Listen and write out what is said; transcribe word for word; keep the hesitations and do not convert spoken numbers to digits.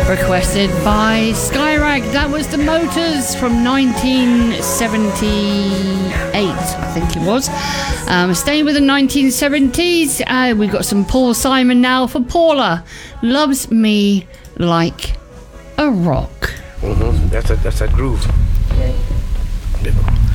requested by Skyrag. That was The Motors from nineteen seventy-eight, I think it was. Um, staying with the nineteen seventies, uh, we've got some Paul Simon now for Paula. Loves Me Like a Rock. Mm-hmm. That's a that's a groove. Yeah.